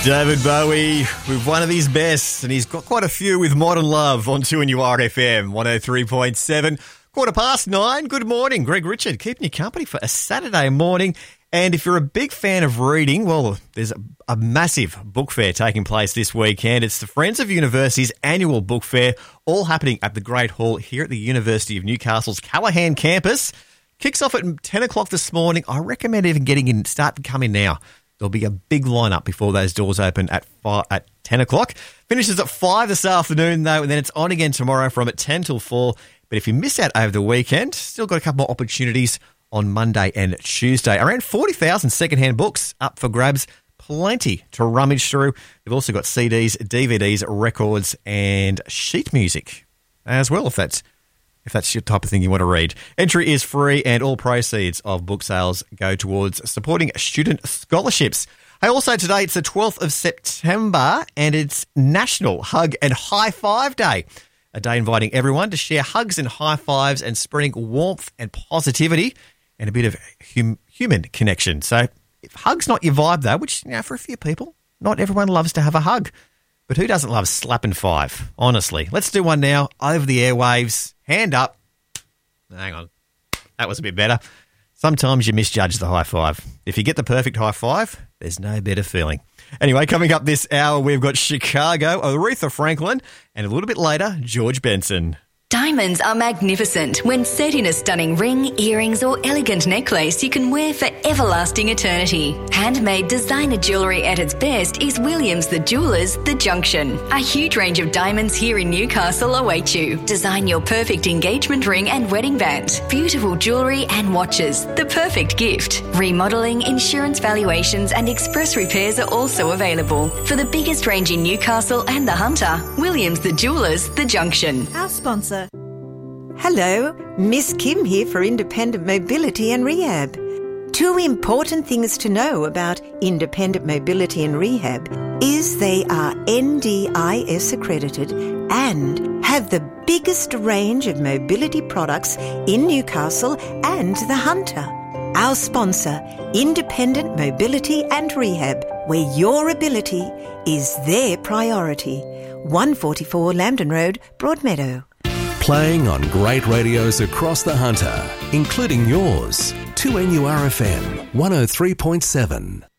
David Bowie with one of his best, and he's got quite a few with Modern Love on 2NURFM 103.7. 9:15. Good morning, Greg Richard, keeping you company for a Saturday morning. And if you're a big fan of reading, well, there's a massive book fair taking place this weekend. It's the Friends of University's annual book fair, all happening at the Great Hall here at the University of Newcastle's Callaghan campus. Kicks off at 10 o'clock this morning. I recommend even getting in, start to come in now. There'll be a big lineup before those doors open at 10 o'clock. Finishes at 5 this afternoon, though, and then it's on again tomorrow from at 10 till 4. But if you miss out over the weekend, still got a couple more opportunities on Monday and Tuesday. Around 40,000 secondhand books up for grabs. Plenty to rummage through. They've also got CDs, DVDs, records, and sheet music as well, if that's your type of thing you want to read. Entry is free and all proceeds of book sales go towards supporting student scholarships. Hey, also today it's the 12th of September and it's National Hug and High Five Day. A day inviting everyone to share hugs and high fives and spreading warmth and positivity and a bit of human connection. So if hug's not your vibe though, which for a few people, not everyone loves to have a hug. But who doesn't love slapping five? Honestly. Let's do one now over the airwaves. Hand up. Hang on. That was a bit better. Sometimes you misjudge the high five. If you get the perfect high five, there's no better feeling. Anyway, coming up this hour, we've got Chicago, Aretha Franklin, and a little bit later, George Benson. Diamonds are magnificent. When set in a stunning ring, earrings or elegant necklace you can wear for everlasting eternity. Handmade designer jewellery at its best is Williams the Jewellers, The Junction. A huge range of diamonds here in Newcastle await you. Design your perfect engagement ring and wedding band. Beautiful jewellery and watches. The perfect gift. Remodelling, insurance valuations and express repairs are also available. For the biggest range in Newcastle and the Hunter, Williams the Jewellers, The Junction. Our sponsor. Hello, Miss Kim here for Independent Mobility and Rehab. Two important things to know about Independent Mobility and Rehab is they are NDIS accredited and have the biggest range of mobility products in Newcastle and the Hunter. Our sponsor, Independent Mobility and Rehab, where your ability is their priority. 144 Lambton Road, Broadmeadow. Playing on great radios across the Hunter, including yours. 2NURFM 103.7.